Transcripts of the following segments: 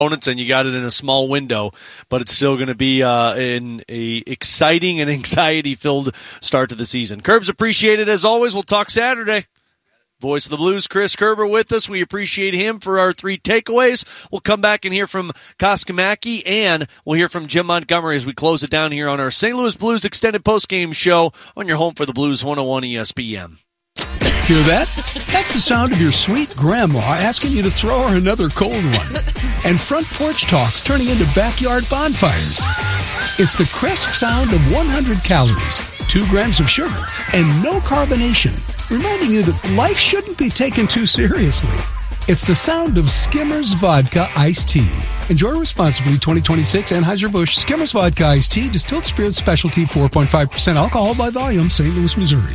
opponents, and you got it in a small window, but it's still going to be an exciting and anxiety-filled start to the season. Curbs, appreciate it as always. We'll talk Saturday. Voice of the Blues, Chris Kerber with us. We appreciate him for our 3 takeaways. We'll come back and hear from Koskimaki, and we'll hear from Jim Montgomery as we close it down here on our St. Louis Blues extended postgame show on your home for the Blues 101 ESPN. Hear that? That's the sound of your sweet grandma asking you to throw her another cold one. And front porch talks turning into backyard bonfires. It's the crisp sound of 100 calories, 2 grams of sugar, and no carbonation, reminding you that life shouldn't be taken too seriously. It's the sound of Skimmers Vodka Iced Tea. Enjoy responsibly. 2026 Anheuser-Busch Skimmers Vodka Iced Tea, distilled spirit specialty, 4.5% alcohol by volume, St. Louis, Missouri.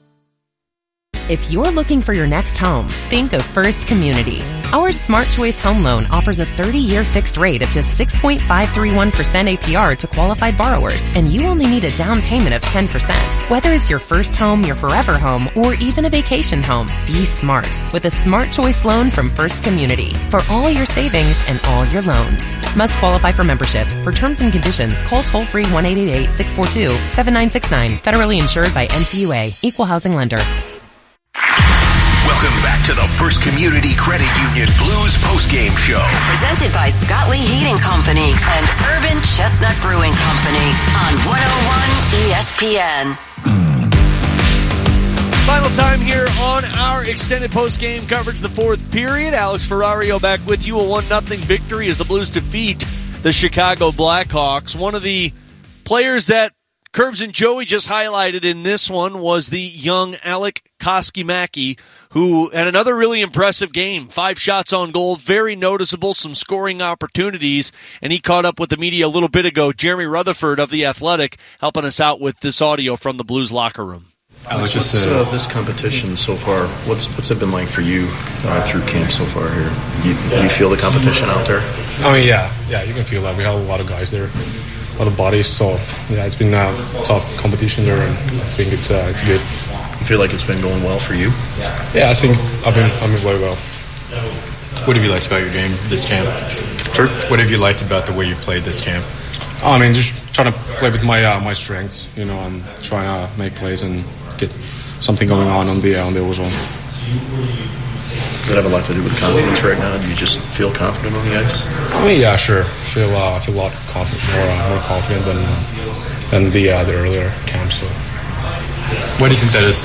If you're looking for your next home, think of First Community. Our Smart Choice Home Loan offers a 30-year fixed rate of just 6.531% APR to qualified borrowers, and you only need a down payment of 10%. Whether it's your first home, your forever home, or even a vacation home, be smart with a Smart Choice loan from First Community for all your savings and all your loans. Must qualify for membership. For terms and conditions, call toll-free 1-888-642-7969. Federally insured by NCUA. Equal housing lender. Welcome back to the First Community Credit Union Blues postgame show. Presented by Scott Lee Heating Company and Urban Chestnut Brewing Company on 101 ESPN. Final time here on our extended postgame coverage of the fourth period. Alex Ferrario back with you. A 1-0 victory as the Blues defeat the Chicago Blackhawks. One of the players that Curbs and Joey just highlighted in this one was the young Alec Koskimaki, who had another really impressive game. 5 shots on goal, very noticeable, some scoring opportunities, and he caught up with the media a little bit ago. Jeremy Rutherford of The Athletic helping us out with this audio from the Blues locker room. Alex, what's this competition so far? What's it been like for you through camp so far here? You feel the competition out there? I mean, yeah, you can feel that. We have a lot of guys there, a lot of bodies. So yeah, it's been a tough competition there, and I think it's good. You feel like it's been going well for you? Yeah, I think I've been very well. What have you liked about your game this camp? Sure. What have you liked about the way you've played this camp? I mean, just trying to play with my strengths, and trying to make plays and get something going on the ozone. Does that have a lot to do with confidence right now? Do you just feel confident on the ice? I mean, yeah, sure. Feel a lot confident, more confident than the earlier camp. So, why do you think that is?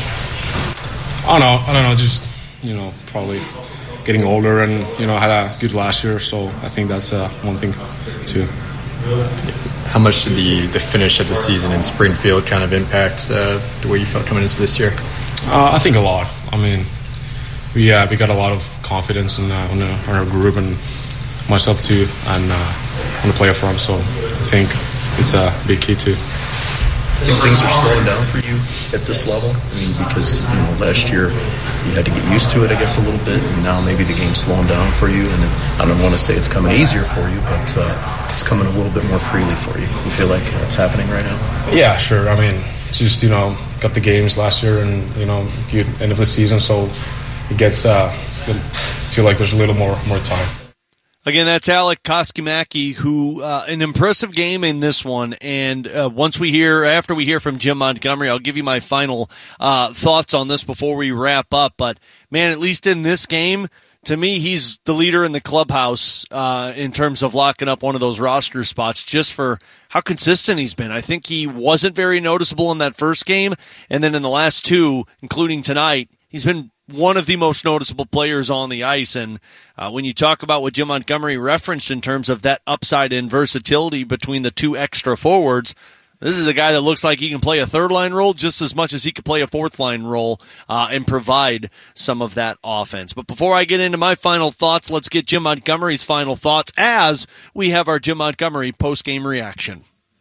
I don't know. Just probably getting older and had a good last year. So I think that's one thing too. How much did the finish of the season in Springfield kind of impact the way you felt coming into this year? I think a lot. I mean, we got a lot of confidence in our group and myself too, and on the player front. So I think it's a big key too. I think things are slowing down for you at this level. I mean, because last year you had to get used to it, I guess, a little bit, and now maybe the game's slowing down for you. And I don't want to say it's coming easier for you, but it's coming a little bit more freely for you. You feel like it's happening right now? Yeah, sure. I mean, just got the games last year, and good end of the season, so it gets feel like there's a little more time. Again, that's Alec Koskimaki, who an impressive game in this one. And after we hear from Jim Montgomery, I'll give you my final thoughts on this before we wrap up. But man, at least in this game, to me, he's the leader in the clubhouse in terms of locking up one of those roster spots, just for how consistent he's been. I think he wasn't very noticeable in that first game, and then in the last 2, including tonight, he's been one of the most noticeable players on the ice. And when you talk about what Jim Montgomery referenced in terms of that upside and versatility between the 2 extra forwards, this is a guy that looks like he can play a third-line role just as much as he could play a fourth-line role and provide some of that offense. But before I get into my final thoughts, let's get Jim Montgomery's final thoughts as we have our Jim Montgomery post-game reaction.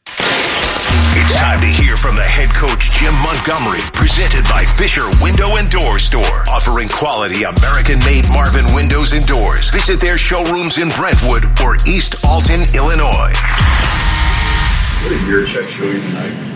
It's time to hear from the head coach, Jim Montgomery, presented by Fisher Window and Door Store, offering quality American-made Marvin windows and doors. Visit their showrooms in Brentwood or East Alton, Illinois. What did your check show you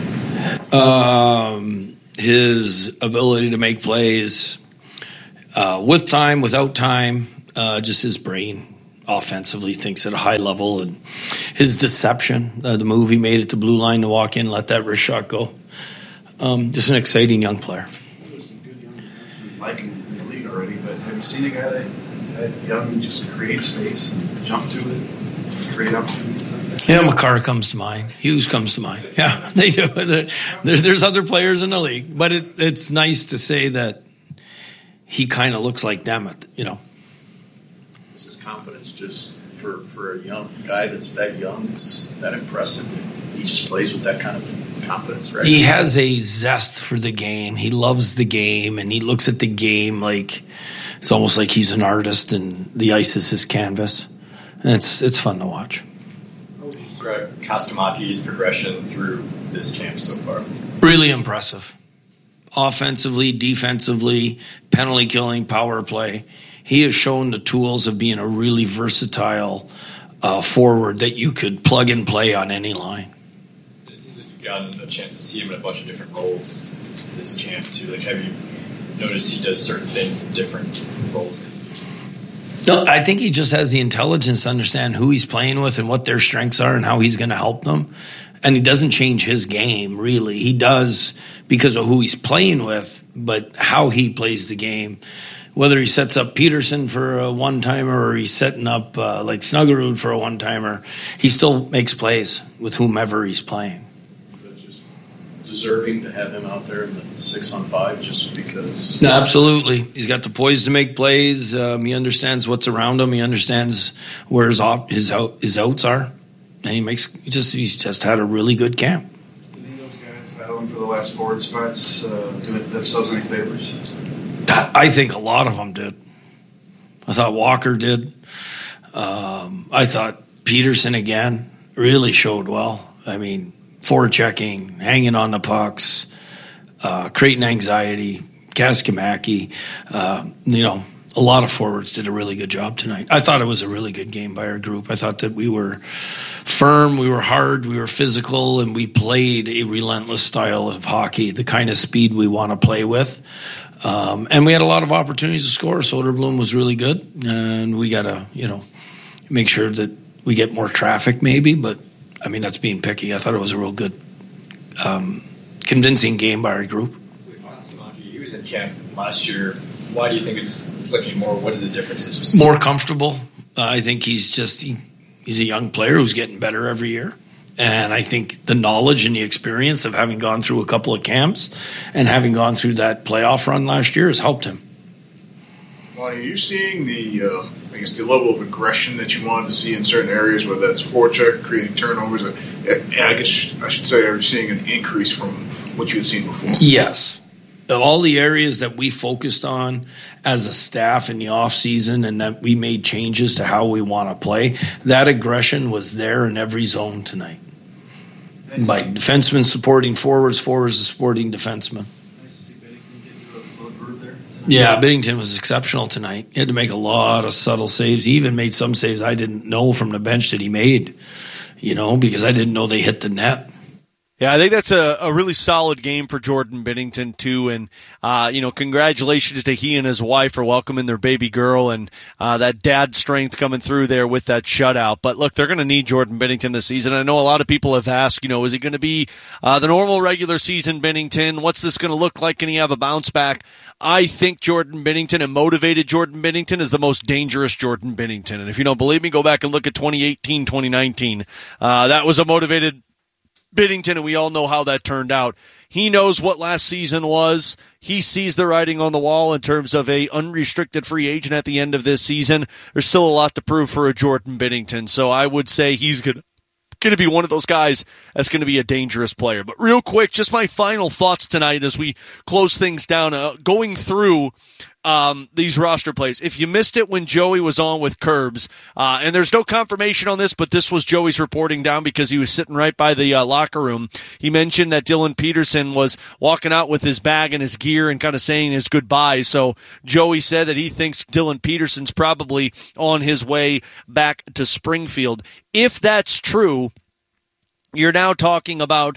tonight? His ability to make plays with time, without time, just his brain. offensively, thinks at a high level, and his deception, the move he made at the blue line to walk in, let that wrist shot go. Just an exciting young player. There's some good young defensemen like him in the league already, but have you seen a guy that young just create space and jump to it, create opportunities like that? Yeah, Makar comes to mind. Hughes comes to mind. Yeah, they do. There's other players in the league, but it's nice to say that he kind of looks like them. Is his confidence just for a young guy that's that young, is that impressive? He just plays with that kind of confidence, right? He has a zest for the game. He loves the game, and he looks at the game like it's almost like he's an artist, and the ice is his canvas. And it's fun to watch. How would you describe Kaskamaki's progression through this camp so far? Really impressive. Offensively, defensively, penalty killing, power play. He has shown the tools of being a really versatile forward that you could plug and play on any line. It seems like you've gotten a chance to see him in a bunch of different roles this camp too. Like, have you noticed he does certain things in different roles? No, I think he just has the intelligence to understand who he's playing with and what their strengths are and how he's going to help them. And he doesn't change his game, really. He does because of who he's playing with, but how he plays the game. Whether he sets up Peterson for a one-timer or he's setting up like Snuggerud for a one-timer, he still makes plays with whomever he's playing. Is it just deserving to have him out there in the 6-on-5 just because? No, absolutely. He's got the poise to make plays. He understands what's around him. He understands where his outs are. And he's just had a really good camp. Do you think those guys battling for the last forward spots do themselves any favors? I think a lot of them did. I thought Walker did. I thought Peterson again really showed well. I mean, forechecking, hanging on the pucks, creating anxiety. Kaskamaki, a lot of forwards did a really good job tonight. I thought it was a really good game by our group. I thought that we were firm, we were hard, we were physical, and we played a relentless style of hockey, the kind of speed we want to play with. And we had a lot of opportunities to score. Soderblom was really good, and we got to, make sure that we get more traffic maybe, but, I mean, that's being picky. I thought it was a real good, convincing game by our group. He was in camp last year. Why do you think it's clicking more? What are the differences? More comfortable. I think he's a young player who's getting better every year. And I think the knowledge and the experience of having gone through a couple of camps and having gone through that playoff run last year has helped him. Well, are you seeing the level of aggression that you wanted to see in certain areas, whether that's forecheck, creating turnovers? I guess I should say, are you seeing an increase from what you had seen before? Yes. All the areas that we focused on as a staff in the off season and that we made changes to how we want to play, that aggression was there in every zone tonight. Nice. By defensemen supporting forwards, forwards supporting defensemen. Nice to see Binnington get into a little groove there. Yeah, Binnington was exceptional tonight. He had to make a lot of subtle saves. He even made some saves I didn't know from the bench that he made, because I didn't know they hit the net. Yeah, I think that's a really solid game for Jordan Binnington, too. And, congratulations to he and his wife for welcoming their baby girl and that dad strength coming through there with that shutout. But, look, they're going to need Jordan Binnington this season. I know a lot of people have asked, is he going to be the normal regular season Binnington? What's this going to look like? Can he have a bounce back? I think Jordan Binnington and motivated Jordan Binnington is the most dangerous Jordan Binnington. And if you don't believe me, go back and look at 2018, 2019. That was a motivated Binnington, and we all know how that turned out. He knows what last season was. He sees the writing on the wall in terms of a unrestricted free agent at the end of this season. There's still a lot to prove for a Jordan Binnington, so I would say he's going to be one of those guys that's going to be a dangerous player. But real quick, just my final thoughts tonight as we close things down, going through these roster plays. If you missed it when Joey was on with Curbs, and there's no confirmation on this, but this was Joey's reporting down because he was sitting right by the locker room. He mentioned that Dylan Peterson was walking out with his bag and his gear and kind of saying his goodbye. So Joey said that he thinks Dylan Peterson's probably on his way back to Springfield. If that's true, you're now talking about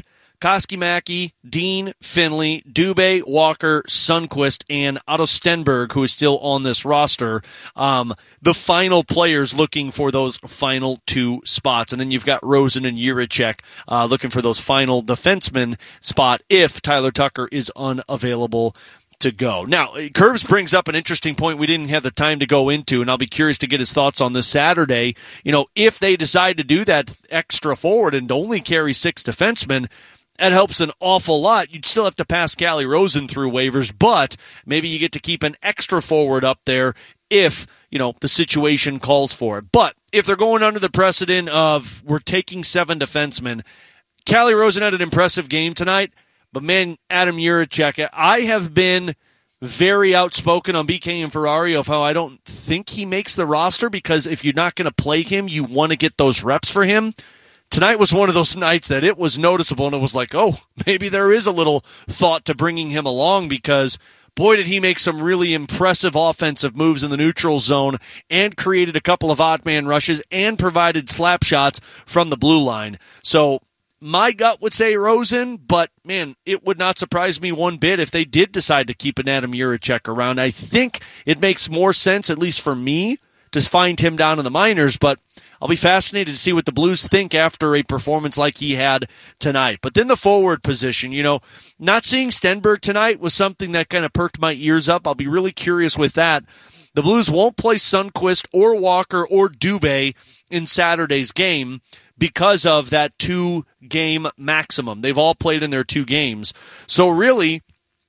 Koski-Mackey, Dean, Finley, Dubé, Walker, Sundqvist, and Otto Stenberg, who is still on this roster, the final players looking for those final two spots. And then you've got Rosen and Jiricek looking for those final defenseman spot if Tyler Tucker is unavailable to go. Now, Curbs brings up an interesting point we didn't have the time to go into, and I'll be curious to get his thoughts on this Saturday. If they decide to do that extra forward and only carry 6 defensemen, that helps an awful lot. You'd still have to pass Calle Rosen through waivers, but maybe you get to keep an extra forward up there if, the situation calls for it. But if they're going under the precedent of we're taking 7 defensemen, Calle Rosen had an impressive game tonight, but man, Adam Jiricek, I have been very outspoken on BK and Ferrario of how I don't think he makes the roster because if you're not going to play him, you want to get those reps for him. Tonight was one of those nights that it was noticeable, and it was like, oh, maybe there is a little thought to bringing him along because, boy, did he make some really impressive offensive moves in the neutral zone and created a couple of odd man rushes and provided slap shots from the blue line. So my gut would say Rosen, but, man, it would not surprise me one bit if they did decide to keep an Adam Jiricek around. I think it makes more sense, at least for me, to find him down in the minors, but I'll be fascinated to see what the Blues think after a performance like he had tonight. But then the forward position, not seeing Stenberg tonight was something that kind of perked my ears up. I'll be really curious with that. The Blues won't play Sundqvist or Walker or Dubé in Saturday's game because of that 2-game maximum. They've all played in their 2 games. So really,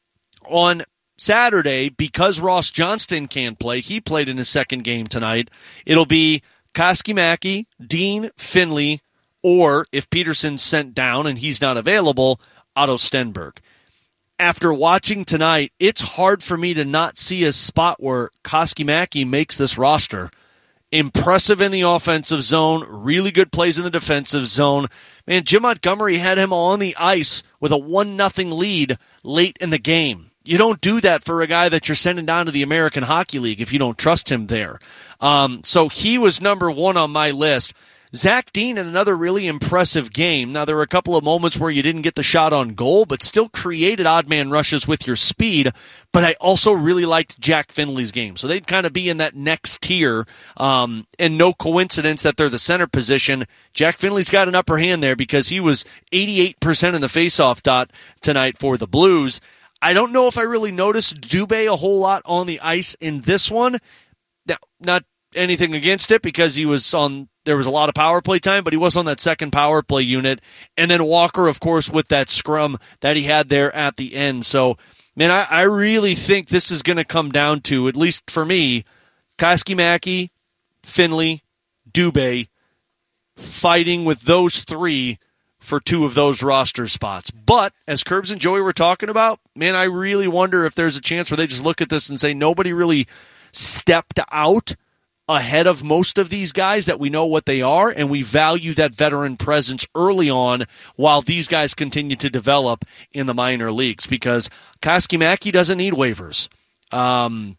on Saturday, because Ross Johnston can't play, he played in his second game tonight, it'll be Koski-Mackey, Dean, Finley, or if Peterson's sent down and he's not available, Otto Stenberg. After watching tonight, it's hard for me to not see a spot where Koski-Mackey makes this roster. Impressive in the offensive zone, really good plays in the defensive zone. Man, Jim Montgomery had him on the ice with a 1-0 lead late in the game. You don't do that for a guy that you're sending down to the American Hockey League if you don't trust him there. So he was number 1 on my list. Zach Dean had another really impressive game. Now, there were a couple of moments where you didn't get the shot on goal, but still created odd man rushes with your speed. But I also really liked Jack Finley's game. So they'd kind of be in that next tier. And no coincidence that they're the center position. Jack Finley's got an upper hand there because he was 88% in the faceoff dot tonight for the Blues. I don't know if I really noticed Dubé a whole lot on the ice in this one. Now, not anything against it because there was a lot of power play time, but he was on that second power play unit. And then Walker, of course, with that scrum that he had there at the end. So, man, I really think this is going to come down to, at least for me, Koski-Mackey, Finley, Dubé, fighting with those 3 for 2 of those roster spots. But, as Curbs and Joey were talking about, man, I really wonder if there's a chance where they just look at this and say nobody really stepped out ahead of most of these guys, that we know what they are, and we value that veteran presence early on while these guys continue to develop in the minor leagues, because Koski-Mackey doesn't need waivers. Otto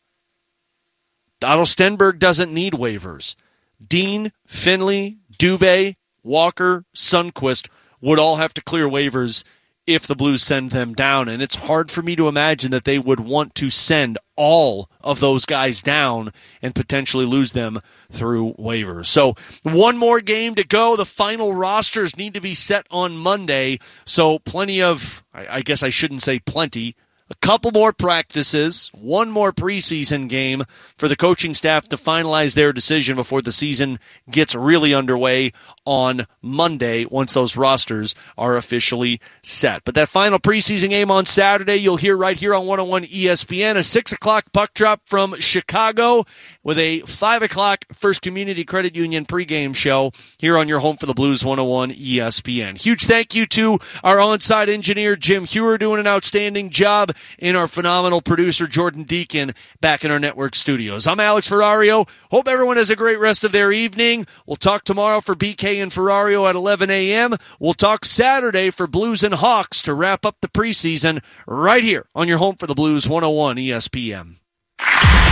Stenberg doesn't need waivers. Dean, Finley, Dubé, Walker, Sundqvist would all have to clear waivers if the Blues send them down, and it's hard for me to imagine that they would want to send all of those guys down and potentially lose them through waivers. So 1 more game to go. The final rosters need to be set on Monday, so plenty of, I guess I shouldn't say plenty, a couple more practices, 1 more preseason game for the coaching staff to finalize their decision before the season gets really underway on Monday once those rosters are officially set. But that final preseason game on Saturday, you'll hear right here on 101 ESPN, a 6 o'clock puck drop from Chicago with a 5 o'clock First Community Credit Union pregame show here on your home for the Blues, 101 ESPN. Huge thank you to our on-site engineer, Jim Hewer, doing an outstanding job, and our phenomenal producer, Jordan Deacon, back in our network studios. I'm Alex Ferrario. Hope everyone has a great rest of their evening. We'll talk tomorrow for BK and Ferrario at 11 a.m. We'll talk Saturday for Blues and Hawks to wrap up the preseason right here on your home for the Blues, 101 ESPN.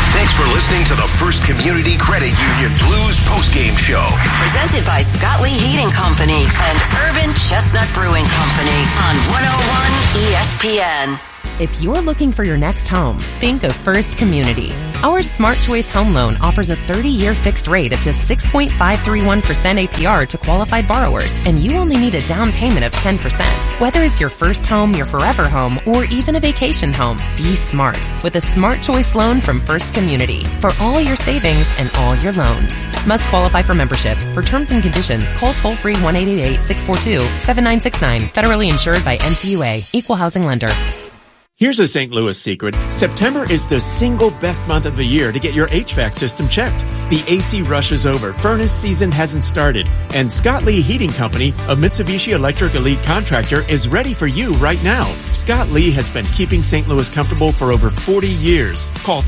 Thanks for listening to the First Community Credit Union Blues postgame show. Presented by Scott Lee Heating Company and Urban Chestnut Brewing Company on 101 ESPN. If you're looking for your next home, think of First Community. Our Smart Choice Home Loan offers a 30-year fixed rate of just 6.531% APR to qualified borrowers, and you only need a down payment of 10%. Whether it's your first home, your forever home, or even a vacation home, be smart with a Smart Choice loan from First Community for all your savings and all your loans. Must qualify for membership. For terms and conditions, call toll-free 1-888-642-7969. Federally insured by NCUA. Equal housing lender. Here's a St. Louis secret. September is the single best month of the year to get your HVAC system checked. The AC rush is over, furnace season hasn't started, and Scott Lee Heating Company, a Mitsubishi Electric Elite contractor, is ready for you right now. Scott Lee has been keeping St. Louis comfortable for over 40 years. Call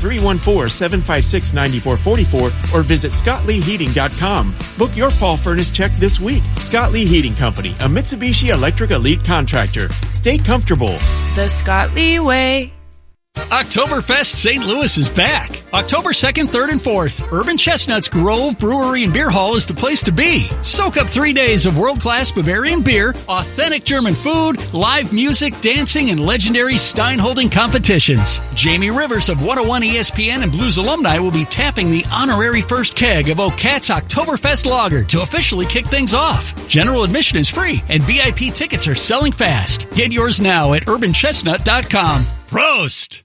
314-756-9444 or visit scottleeheating.com. Book your fall furnace check this week. Scott Lee Heating Company, a Mitsubishi Electric Elite contractor. Stay comfortable. The Scott Lee way. Oktoberfest St. Louis is back. October 2nd, 3rd, and 4th. Urban Chestnut's Grove Brewery and Beer Hall is the place to be. Soak up 3 days of world-class Bavarian beer, authentic German food, live music, dancing, and legendary Stein-holding competitions. Jamie Rivers of 101 ESPN and Blues alumni will be tapping the honorary first keg of O'Cat's Oktoberfest Lager to officially kick things off. General admission is free, and VIP tickets are selling fast. Get yours now at urbanchestnut.com. Prost!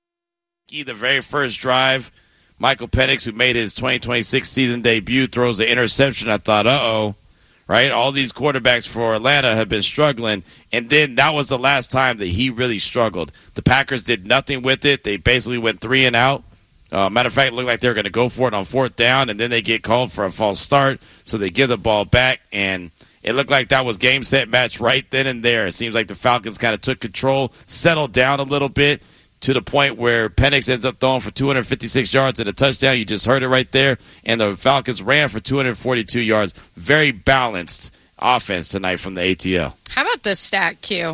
The very first drive, Michael Penix, who made his 2026 season debut, throws an interception. I thought, right? All these quarterbacks for Atlanta have been struggling, and then that was the last time that he really struggled. The Packers did nothing with it. They basically went 3 and out. Matter of fact, it looked like they were going to go for it on 4th down, and then they get called for a false start, so they give the ball back, and it looked like that was game, set, match right then and there. It seems like the Falcons kind of took control, settled down a little bit, to the point where Penix ends up throwing for 256 yards and a touchdown. You just heard it right there. And the Falcons ran for 242 yards. Very balanced offense tonight from the ATL. How about this stat, Q?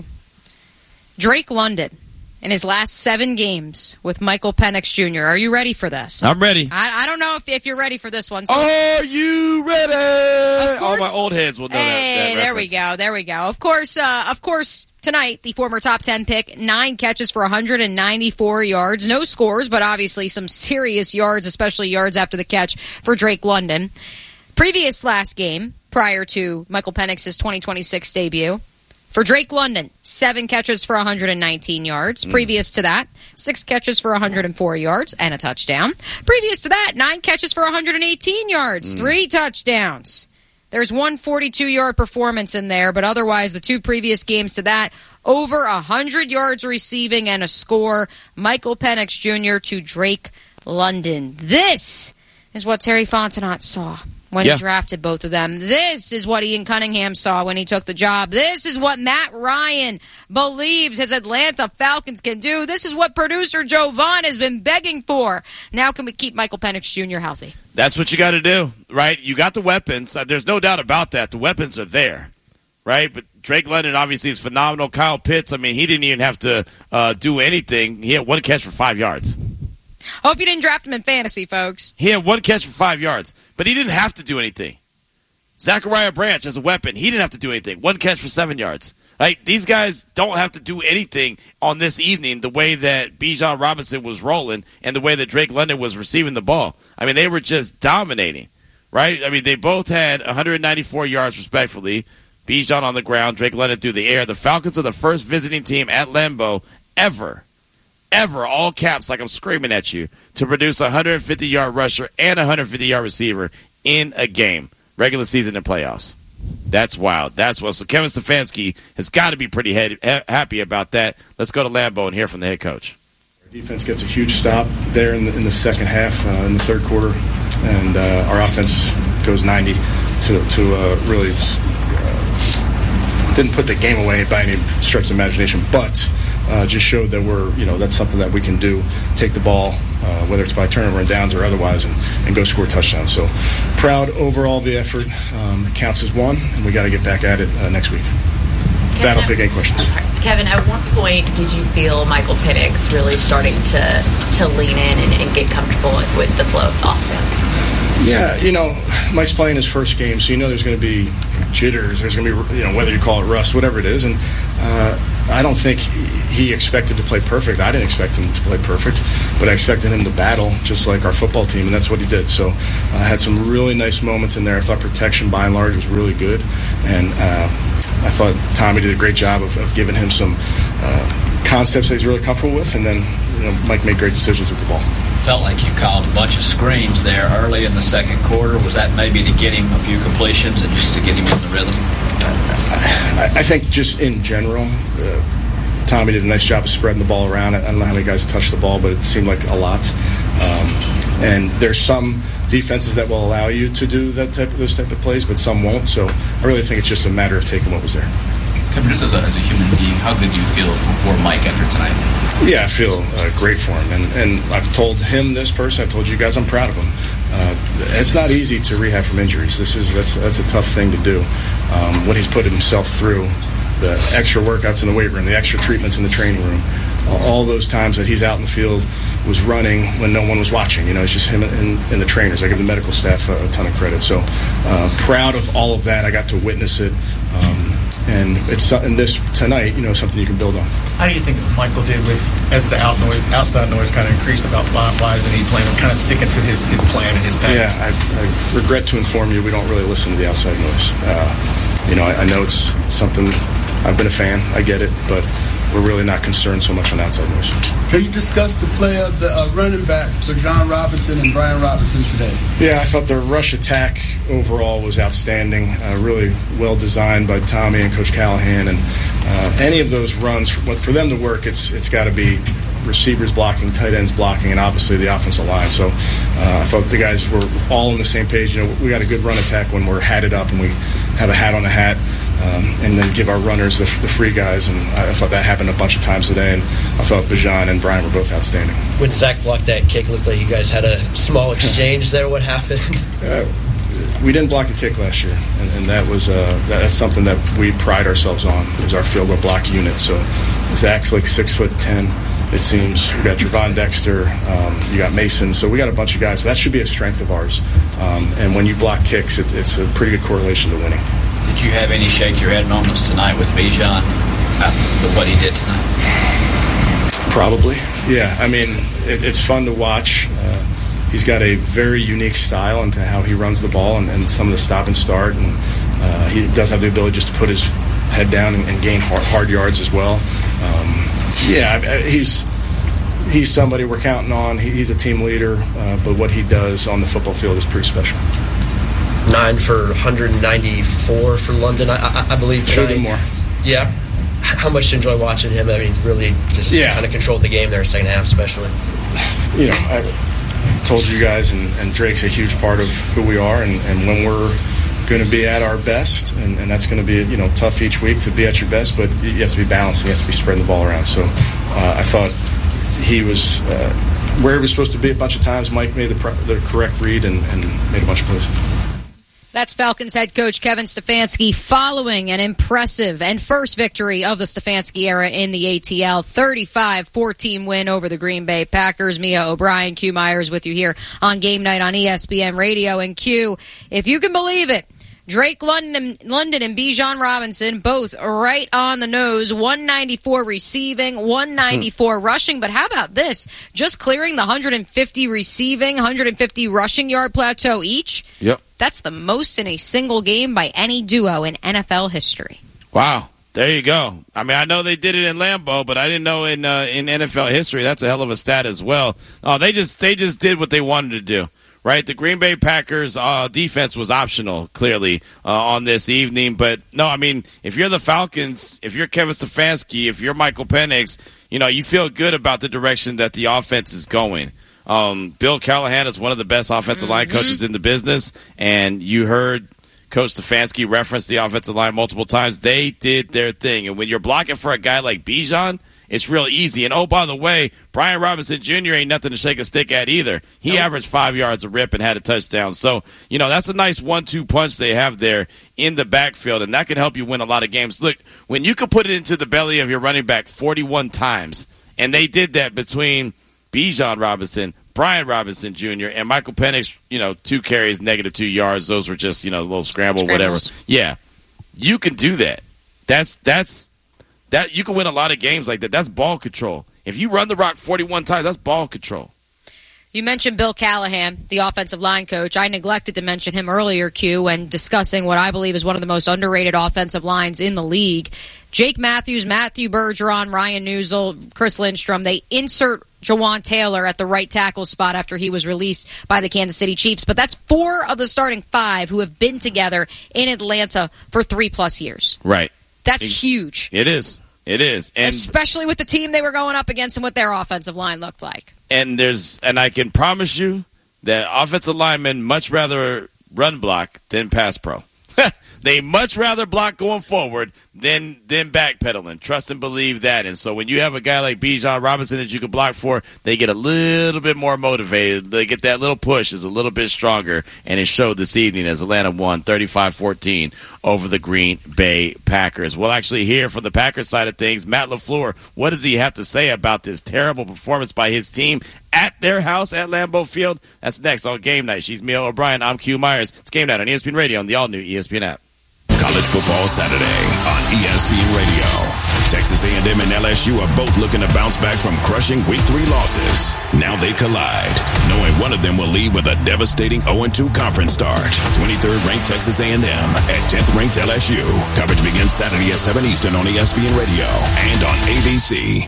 Drake London, in his last 7 games with Michael Penix Jr. Are you ready for this? I'm ready. I don't know if you're ready for this one. So are you ready? All my old heads will know that reference. There we go. Of course, tonight, the former top 10 pick, 9 catches for 194 yards. No scores, but obviously some serious yards, especially yards after the catch for Drake London. Previous last game, prior to Michael Penix's 2026 debut, for Drake London, 7 catches for 119 yards. Previous to that, 6 catches for 104 yards and a touchdown. Previous to that, 9 catches for 118 yards, 3 touchdowns. There's one 42-yard performance in there, but otherwise the 2 previous games to that, over 100 yards receiving and a score. Michael Penix Jr. to Drake London. This is what Terry Fontenot saw when he drafted both of them. This is what Ian Cunningham saw when he took the job. This is what Matt Ryan believes his Atlanta Falcons can do. This is what producer Joe Vaughn has been begging for. Now can we keep Michael Penix Jr. healthy? That's what you got to do, right? You got the weapons. There's no doubt about that. The weapons are there, right? But Drake London obviously is phenomenal. Kyle Pitts, I mean, he didn't even have to do anything. He had 1 catch for 5 yards. Hope you didn't draft him in fantasy, folks. He had 1 catch for 5 yards, but he didn't have to do anything. Zachariah Branch as a weapon, he didn't have to do anything. 1 catch for 7 yards. Right? These guys don't have to do anything on this evening the way that Bijan Robinson was rolling and the way that Drake London was receiving the ball. I mean, they were just dominating, right? I mean, they both had 194 yards respectively. Bijan on the ground, Drake London through the air. The Falcons are the first visiting team at Lambeau ever, all caps like I'm screaming at you, to produce a 150-yard rusher and a 150-yard receiver in a game, regular season and playoffs. That's wild. That's wild. So Kevin Stefanski has got to be pretty happy about that. Let's go to Lambeau and hear from the head coach. Our defense gets a huge stop there in the second half, in the third quarter, and our offense goes 90 to really didn't put the game away by any stretch of imagination, but just showed that that's something that we can do, take the ball, whether it's by turnover and downs or otherwise, and go score touchdowns. So proud overall of the effort. It counts as one, and we got to get back at it next week. With that, I'll take any questions. Kevin, at what point did you feel Michael Penix really starting to lean in and get comfortable with the flow of offense? Yeah, Mike's playing his first game, so there's going to be jitters. There's going to be, whether you call it rust, whatever it is. And I don't think he expected to play perfect. I didn't expect him to play perfect, but I expected him to battle just like our football team, and that's what he did. So I had some really nice moments in there. I thought protection, by and large, was really good. And I thought Tommy did a great job of giving him some concepts that he's really comfortable with, and then Mike made great decisions with the ball. Felt like you called a bunch of screens there early in the second quarter. Was that maybe to get him a few completions and just to get him in the rhythm? I think just in general, Tommy did a nice job of spreading the ball around. I don't know how many guys touched the ball, but it seemed like a lot. And there's some defenses that will allow you to do those type of plays, but some won't. So I really think it's just a matter of taking what was there. Kevin, just as a human being, how good do you feel for Mike after tonight? Yeah, I feel great for him. And I've told him this person, I've told you guys I'm proud of him. It's not easy to rehab from injuries. That's a tough thing to do. What he's put himself through, the extra workouts in the weight room, the extra treatments in the training room, all those times that he's out in the field was running when no one was watching. It's just him and the trainers. I give the medical staff a ton of credit. So proud of all of that. I got to witness it. And it's something tonight, something you can build on. How do you think Michael did as the outside noise kind of increased about why isn't he playing, kind of sticking to his plan and his path? Yeah, I regret to inform you we don't really listen to the outside noise. I know it's something, I've been a fan, I get it, but we're really not concerned so much on outside noise. Can you discuss the play of the running backs for John Robinson and Brian Robinson today? Yeah, I thought the rush attack overall was outstanding, really well designed by Tommy and Coach Callahan. And any of those runs, for them to work, it's got to be receivers blocking, tight ends blocking, and obviously the offensive line. So I thought the guys were all on the same page. We got a good run attack when we're hatted up and we have a hat on a hat. And then give our runners the free guys, and I thought that happened a bunch of times today, and I thought Bijan and Brian were both outstanding. When Zach blocked that kick, it looked like you guys had a small exchange there. What happened? We didn't block a kick last year, and that's something that we pride ourselves on, is our field goal block unit. So Zach's like 6'10", it seems. We got Javon Dexter, you got Mason, so we got a bunch of guys. So that should be a strength of ours. And when you block kicks, it's a pretty good correlation to winning. Did you have any shake your head moments tonight with Bijan after what he did tonight? Probably, yeah. I mean, it's fun to watch. He's got a very unique style into how he runs the ball and some of the stop and start. And he does have the ability just to put his head down and gain hard yards as well. He's somebody we're counting on. He's a team leader, but what he does on the football field is pretty special. 9 for 194 for London, I believe tonight. Should have been more. Yeah. How much do you enjoy watching him? I mean, really just kind of controlled the game there, second half especially. I told you guys, and Drake's a huge part of who we are, and when we're going to be at our best, and that's going to be tough each week to be at your best, but you have to be balanced, and you have to be spreading the ball around. So I thought he was where he was supposed to be a bunch of times. Mike made the correct read and made a bunch of plays. That's Falcons head coach Kevin Stefanski following an impressive and first victory of the Stefanski era in the ATL. 35-14 win over the Green Bay Packers. Mia O'Brien, Q Myers with you here on Game Night on ESPN Radio. And Q, if you can believe it, Drake London and Bijan Robinson both right on the nose. 194 receiving, 194 rushing. But how about this? Just clearing the 150 receiving, 150 rushing yard plateau each. Yep. That's the most in a single game by any duo in NFL history. Wow. There you go. I mean, I know they did it in Lambeau, but I didn't know in NFL history. That's a hell of a stat as well. Oh, they just did what they wanted to do. Right, the Green Bay Packers defense was optional, clearly, on this evening. But, no, I mean, if you're the Falcons, if you're Kevin Stefanski, if you're Michael Penix, you feel good about the direction that the offense is going. Bill Callahan is one of the best offensive line coaches in the business, and you heard Coach Stefanski reference the offensive line multiple times. They did their thing. And when you're blocking for a guy like Bijan, it's real easy. And, oh, by the way, Brian Robinson Jr. ain't nothing to shake a stick at either. He averaged 5 yards a rip and had a touchdown. So, that's a nice 1-2 punch they have there in the backfield, and that can help you win a lot of games. Look, when you can put it into the belly of your running back 41 times, and they did that between Bijan Robinson, Brian Robinson Jr., and Michael Penix, 2 carries, -2 yards. Those were just, a little scramble, whatever. Yeah, you can do that. That you can win a lot of games like that. That's ball control. If you run the rock 41 times, that's ball control. You mentioned Bill Callahan, the offensive line coach. I neglected to mention him earlier, Q, when discussing what I believe is one of the most underrated offensive lines in the league. Jake Matthews, Matthew Bergeron, Ryan Newsel, Chris Lindstrom, they insert Jawan Taylor at the right tackle spot after he was released by the Kansas City Chiefs. But that's 4 of the starting 5 who have been together in Atlanta for 3+ years. Right. That's huge. It is. It is. And especially with the team they were going up against and what their offensive line looked like. And I can promise you that offensive linemen much rather run block than pass pro. They much rather block going forward than backpedaling. Trust and believe that. And so when you have a guy like Bijan Robinson that you can block for, they get a little bit more motivated. They get that little push is a little bit stronger, and it showed this evening as Atlanta won 35-14 over the Green Bay Packers. We'll actually hear from the Packers side of things. Matt LaFleur, what does he have to say about this terrible performance by his team at their house at Lambeau Field? That's next on Game Night. She's Mia O'Brien. I'm Q Myers. It's Game Night on ESPN Radio and the all-new ESPN app. College Football Saturday on ESPN Radio. Texas A&M and LSU are both looking to bounce back from crushing Week 3 losses. Now they collide, knowing one of them will leave with a devastating 0-2 conference start. 23rd ranked Texas A&M at 10th ranked LSU. Coverage begins Saturday at 7 Eastern on ESPN Radio and on ABC.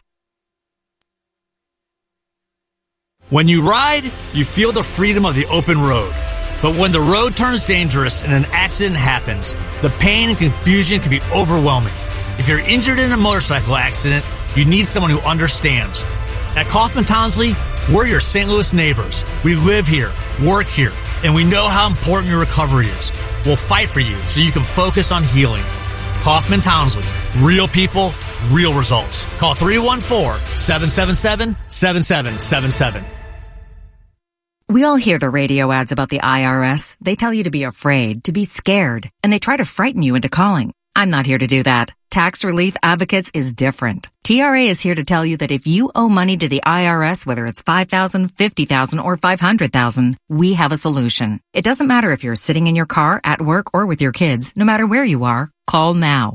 When you ride, you feel the freedom of the open road. But when the road turns dangerous and an accident happens, the pain and confusion can be overwhelming. If you're injured in a motorcycle accident, you need someone who understands. At Kaufman Townsley, we're your St. Louis neighbors. We live here, work here, and we know how important your recovery is. We'll fight for you so you can focus on healing. Kaufman Townsley. Real people, real results. Call 314-777-7777. We all hear the radio ads about the IRS. They tell you to be afraid, to be scared, and they try to frighten you into calling. I'm not here to do that. Tax Relief Advocates is different. TRA is here to tell you that if you owe money to the IRS, whether it's $5,000, $50,000, or $500,000, we have a solution. It doesn't matter if you're sitting in your car, at work, or with your kids. No matter where you are, call now.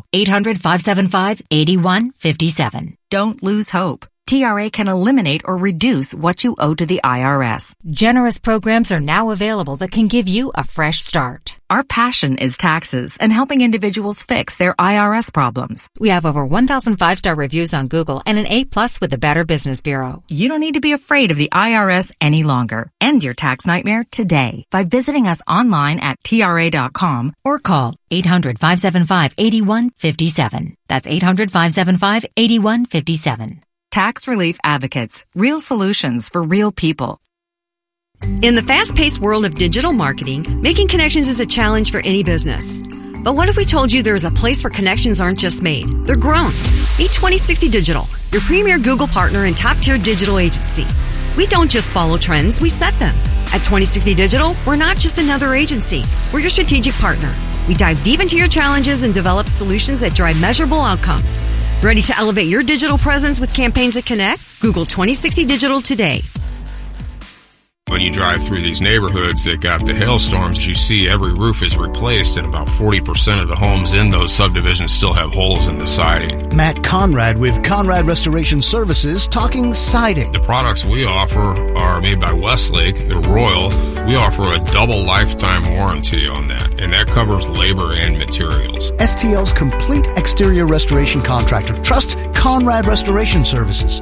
800-575-8157. Don't lose hope. TRA can eliminate or reduce what you owe to the IRS. Generous programs are now available that can give you a fresh start. Our passion is taxes and helping individuals fix their IRS problems. We have over 1,000 5-star reviews on Google and an A+ with the Better Business Bureau. You don't need to be afraid of the IRS any longer. End your tax nightmare today by visiting us online at TRA.com or call 800-575-8157. That's 800-575-8157. Tax Relief Advocates. Real solutions for real people. In the fast-paced world of digital marketing, making connections is a challenge for any business. But what if we told you there is a place where connections aren't just made, they're grown? Meet 2060 Digital, your premier Google partner and top-tier digital agency. We don't just follow trends, we set them. At 2060 Digital, we're not just another agency, we're your strategic partner. We dive deep into your challenges and develop solutions that drive measurable outcomes. Ready to elevate your digital presence with campaigns that connect? Google 2060 Digital today. When you drive through these neighborhoods that got the hailstorms, you see every roof is replaced, and about 40% of the homes in those subdivisions still have holes in the siding. Matt Conrad with Conrad Restoration Services talking siding. The products we offer are made by Westlake. They're Royal. We offer a double lifetime warranty on that, and that covers labor and materials. STL's complete exterior restoration contractor. Trust Conrad Restoration Services.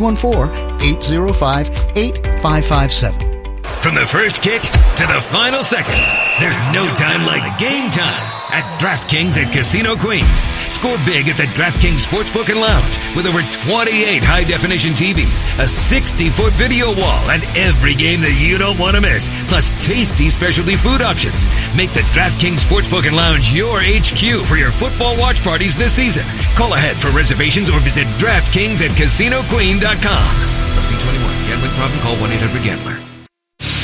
314-805-8557. From the first kick to the final seconds, there's no time like game time at DraftKings at Casino Queen. Score big at the DraftKings Sportsbook and Lounge with over 28 high-definition TVs, a 60-foot video wall, and every game that you don't want to miss, plus tasty specialty food options. Make the DraftKings Sportsbook and Lounge your HQ for your football watch parties this season. Call ahead for reservations or visit DraftKings at CasinoQueen.com. Must be 21. Gambling problem? Call 1-800-GAMBLER.